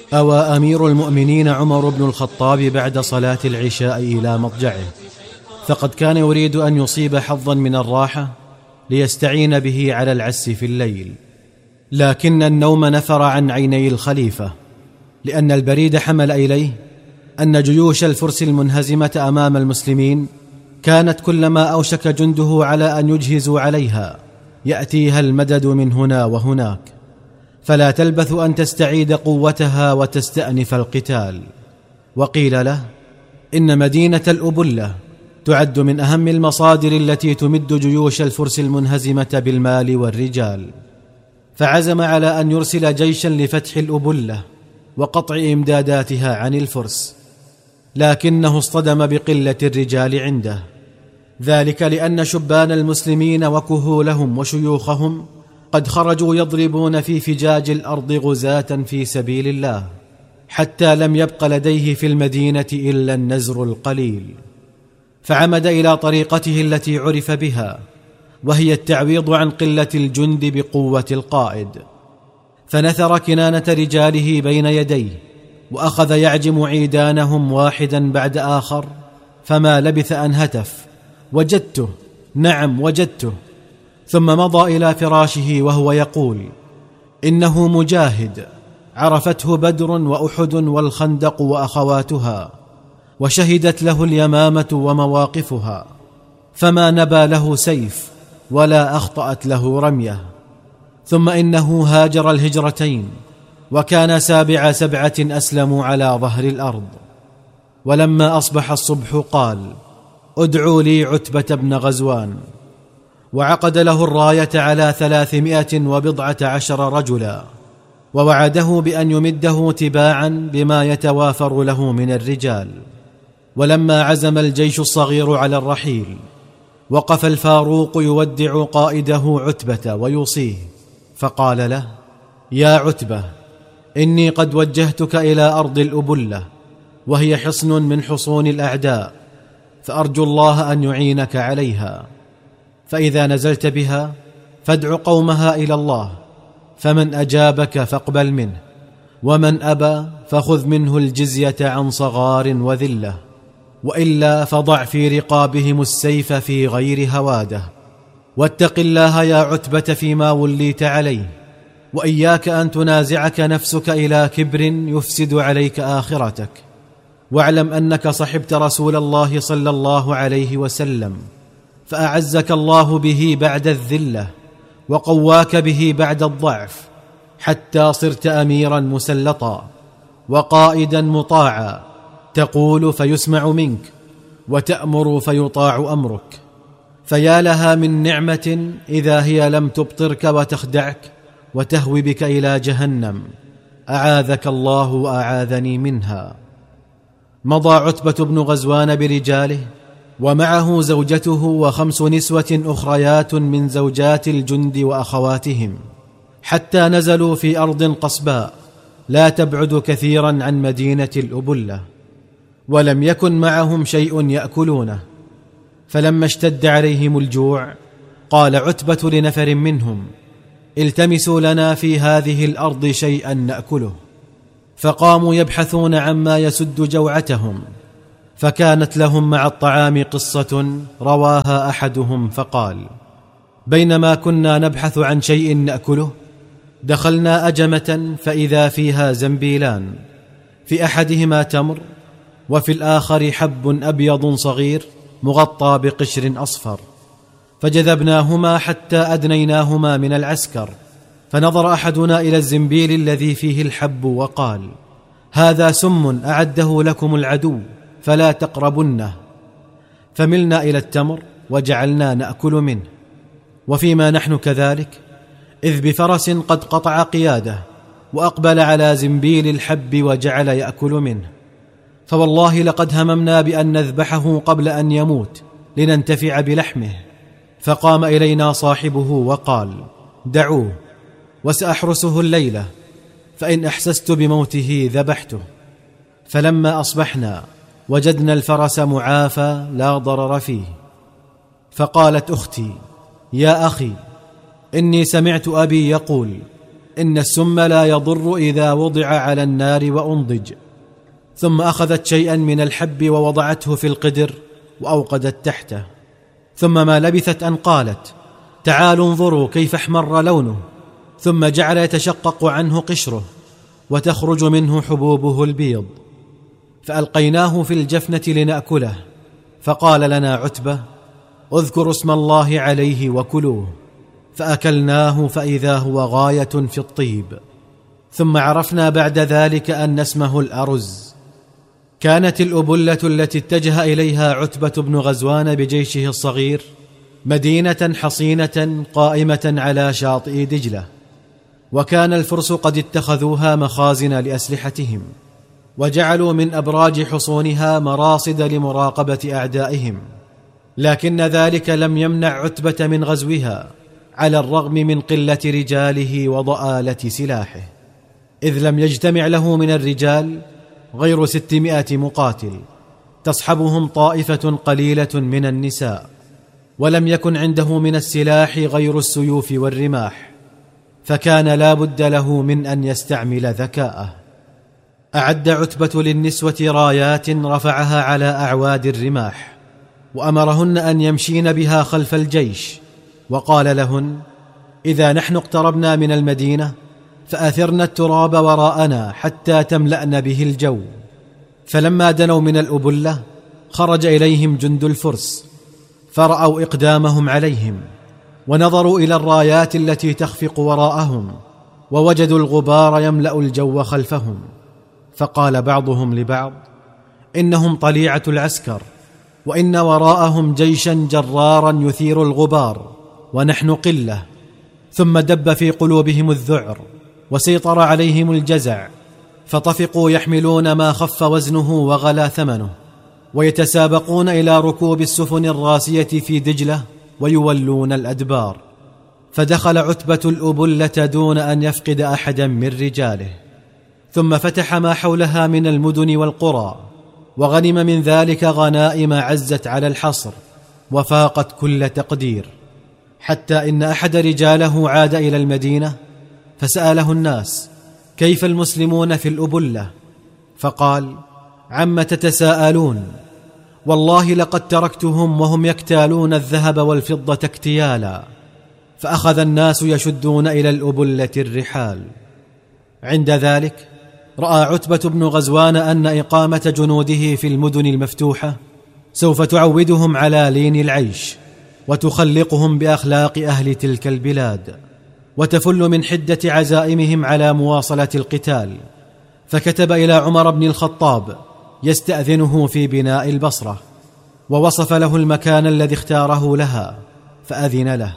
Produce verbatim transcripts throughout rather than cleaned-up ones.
أوى أمير المؤمنين عمر بن الخطاب بعد صلاة العشاء إلى مضجعه، فقد كان يريد أن يصيب حظا من الراحة ليستعين به على العس في الليل، لكن النوم نفر عن عيني الخليفة، لأن البريد حمل إليه أن جيوش الفرس المنهزمة أمام المسلمين كانت كلما أوشك جنده على أن يجهزوا عليها يأتيها المدد من هنا وهناك، فلا تلبث أن تستعيد قوتها وتستأنف القتال. وقيل له إن مدينة الأبلة تعد من أهم المصادر التي تمد جيوش الفرس المنهزمة بالمال والرجال، فعزم على أن يرسل جيشا لفتح الأبلة وقطع إمداداتها عن الفرس، لكنه اصطدم بقلة الرجال عنده، ذلك لأن شبان المسلمين وكهولهم وشيوخهم قد خرجوا يضربون في فجاج الأرض غزاة في سبيل الله، حتى لم يبق لديه في المدينة إلا النزر القليل، فعمد إلى طريقته التي عرف بها، وهي التعويض عن قلة الجند بقوة القائد، فنثر كنانة رجاله بين يديه وأخذ يعجم عيدانهم واحدا بعد آخر، فما لبث أن هتف: وجدته، نعم وجدته. ثم مضى إلى فراشه وهو يقول: إنه مجاهد عرفته بدر وأحد والخندق وأخواتها، وشهدت له اليمامة ومواقفها، فما نبى له سيف ولا أخطأت له رمية. ثم إنه هاجر الهجرتين، وكان سابع سبعة أسلموا على ظهر الأرض. ولما أصبح الصبح قال: ادعوا لي عتبة بن غزوان، وعقد له الراية على ثلاثمائة وبضعة عشر رجلا، ووعده بأن يمده تباعا بما يتوافر له من الرجال. ولما عزم الجيش الصغير على الرحيل، وقف الفاروق يودع قائده عتبة ويوصيه، فقال له: يا عتبة، إني قد وجهتك إلى أرض الأبلة، وهي حصن من حصون الأعداء، فأرجو الله أن يعينك عليها، فإذا نزلت بها فادع قومها إلى الله، فمن أجابك فاقبل منه، ومن أبى فخذ منه الجزية عن صغار وذلة، وإلا فضع في رقابهم السيف في غير هواده. واتق الله يا عتبة فيما وليت عليه، وإياك أن تنازعك نفسك إلى كبر يفسد عليك آخرتك، واعلم أنك صحبت رسول الله صلى الله عليه وسلم، فأعزك الله به بعد الذلة، وقواك به بعد الضعف، حتى صرت أميرا مسلطا وقائدا مطاعا، تقول فيسمع منك، وتأمر فيطاع أمرك. فيا لها من نعمة إذا هي لم تبطرك وتخدعك وتهوي بك إلى جهنم، أعاذك الله وأعاذني منها. مضى عتبة بن غزوان برجاله، ومعه زوجته وخمس نسوة أخريات من زوجات الجند وأخواتهم، حتى نزلوا في أرض قصباء لا تبعد كثيرا عن مدينة الأبلة، ولم يكن معهم شيء يأكلونه. فلما اشتد عليهم الجوع قال عتبة لنفر منهم: التمسوا لنا في هذه الأرض شيئا نأكله. فقاموا يبحثون عما يسد جوعتهم، فكانت لهم مع الطعام قصة رواها أحدهم فقال: بينما كنا نبحث عن شيء نأكله دخلنا أجمة فإذا فيها زنبيلان، في أحدهما تمر، وفي الآخر حب أبيض صغير مغطى بقشر أصفر، فجذبناهما حتى أدنيناهما من العسكر، فنظر أحدنا إلى الزنبيل الذي فيه الحب وقال: هذا سم أعده لكم العدو فلا تقربنه. فملنا إلى التمر وجعلنا نأكل منه، وفيما نحن كذلك إذ بفرس قد قطع قياده وأقبل على زنبيل الحب وجعل يأكل منه، فوالله لقد هممنا بأن نذبحه قبل أن يموت لننتفع بلحمه. فقام إلينا صاحبه وقال: دعوه وسأحرسه الليلة، فإن أحسست بموته ذبحته. فلما أصبحنا وجدنا الفرس معافى لا ضرر فيه. فقالت أختي: يا أخي، إني سمعت أبي يقول: إن السم لا يضر إذا وضع على النار وأنضج. ثم أخذت شيئا من الحب ووضعته في القدر وأوقدت تحته، ثم ما لبثت أن قالت: تعالوا انظروا كيف احمر لونه. ثم جعل يتشقق عنه قشره وتخرج منه حبوبه البيض، فألقيناه في الجفنة لنأكله، فقال لنا عتبة: اذكروا اسم الله عليه وكلوه. فأكلناه فإذا هو غاية في الطيب. ثم عرفنا بعد ذلك أن اسمه الأرز. كانت الأبلة التي اتجه إليها عتبة بن غزوان بجيشه الصغير مدينة حصينة قائمة على شاطئ دجلة، وكان الفرس قد اتخذوها مخازن لأسلحتهم، وجعلوا من أبراج حصونها مراصد لمراقبة أعدائهم، لكن ذلك لم يمنع عتبة من غزوها على الرغم من قلة رجاله وضآلة سلاحه، إذ لم يجتمع له من الرجال غير ستمائة مقاتل، تصحبهم طائفة قليلة من النساء، ولم يكن عنده من السلاح غير السيوف والرماح، فكان لا بد له من أن يستعمل ذكاءه. أعد عتبة للنسوة رايات رفعها على أعواد الرماح، وأمرهن أن يمشين بها خلف الجيش، وقال لهن: إذا نحن اقتربنا من المدينة فأثرن التراب وراءنا حتى تملأن به الجو. فلما دنوا من الأبلة خرج إليهم جند الفرس، فرأوا إقدامهم عليهم، ونظروا إلى الرايات التي تخفق وراءهم، ووجدوا الغبار يملأ الجو خلفهم، فقال بعضهم لبعض: إنهم طليعة العسكر، وإن وراءهم جيشا جرارا يثير الغبار، ونحن قلة. ثم دب في قلوبهم الذعر، وسيطر عليهم الجزع، فطفقوا يحملون ما خف وزنه وغلا ثمنه، ويتسابقون إلى ركوب السفن الراسية في دجلة ويولون الأدبار. فدخل عتبة الأبلة دون أن يفقد أحدا من رجاله، ثم فتح ما حولها من المدن والقرى، وغنم من ذلك غنائم عزت على الحصر وفاقت كل تقدير، حتى إن أحد رجاله عاد إلى المدينة فسأله الناس: كيف المسلمون في الأبلة؟ فقال: عم تتساءلون؟ والله لقد تركتهم وهم يكتالون الذهب والفضة اكتيالا. فأخذ الناس يشدون إلى الأبلة الرحال. عند ذلك رأى عتبة بن غزوان أن إقامة جنوده في المدن المفتوحة سوف تعودهم على لين العيش، وتخلقهم بأخلاق أهل تلك البلاد، وتفل من حدة عزائمهم على مواصلة القتال، فكتب إلى عمر بن الخطاب يستأذنه في بناء البصرة، ووصف له المكان الذي اختاره لها فأذن له.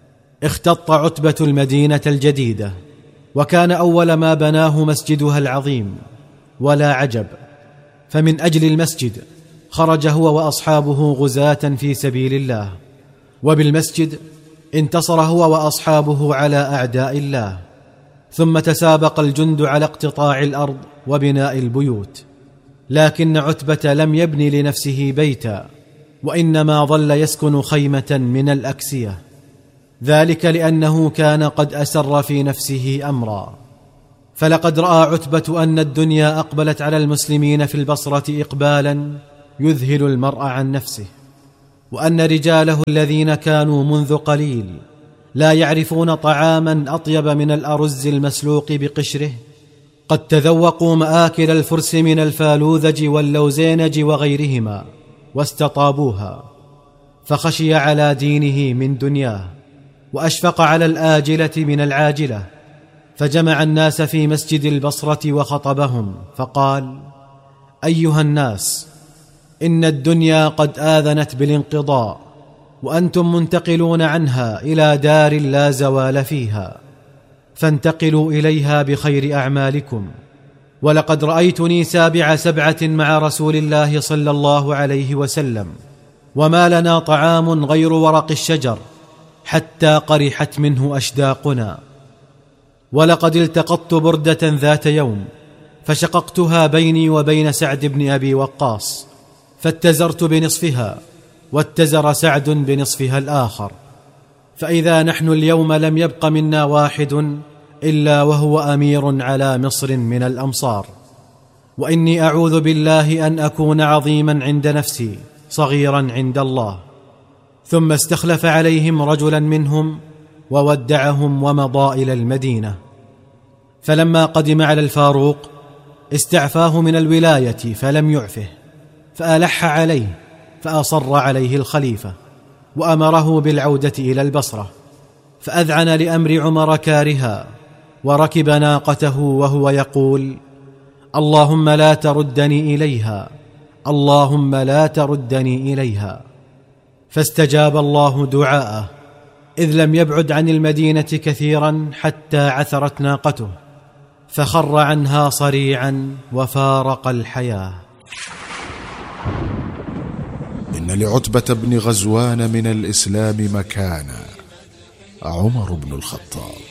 اختط عتبة المدينة الجديدة، وكان أول ما بناه مسجدها العظيم، ولا عجب، فمن أجل المسجد خرج هو وأصحابه غزاة في سبيل الله، وبالمسجد انتصر هو وأصحابه على أعداء الله. ثم تسابق الجند على اقتطاع الأرض وبناء البيوت، لكن عتبة لم يبني لنفسه بيتا، وإنما ظل يسكن خيمة من الأكسية، ذلك لأنه كان قد أسر في نفسه أمرا. فلقد رأى عتبة أن الدنيا أقبلت على المسلمين في البصرة إقبالا يذهل المرء عن نفسه، وأن رجاله الذين كانوا منذ قليل لا يعرفون طعاما أطيب من الأرز المسلوق بقشره قد تذوقوا مآكل الفرس من الفالوذج واللوزينج وغيرهما واستطابوها، فخشي على دينه من دنياه، وأشفق على الآجلة من العاجلة، فجمع الناس في مسجد البصرة وخطبهم فقال: أيها الناس، إن الدنيا قد آذنت بالانقضاء، وأنتم منتقلون عنها إلى دار لا زوال فيها، فانتقلوا إليها بخير أعمالكم. ولقد رأيتني سابع سبعة مع رسول الله صلى الله عليه وسلم، وما لنا طعام غير ورق الشجر حتى قرحت منه أشداقنا. ولقد التقطت بردة ذات يوم فشققتها بيني وبين سعد بن أبي وقاص، فاتزرت بنصفها، واتزر سعد بنصفها الآخر، فإذا نحن اليوم لم يبق منا واحد إلا وهو أمير على مصر من الأمصار، وإني أعوذ بالله أن أكون عظيما عند نفسي صغيرا عند الله. ثم استخلف عليهم رجلا منهم وودعهم ومضى إلى المدينة. فلما قدم على الفاروق استعفاه من الولاية فلم يعفه، فألح عليه فأصر عليه الخليفة وأمره بالعودة إلى البصرة، فأذعن لأمر عمر كارها وركب ناقته وهو يقول: اللهم لا تردني إليها، اللهم لا تردني إليها. فاستجاب الله دعاءه، إذ لم يبعد عن المدينة كثيرا حتى عثرت ناقته، فخر عنها صريعا وفارق الحياة. إن لعتبة بن غزوان من الإسلام مكانا، عمر بن الخطاب.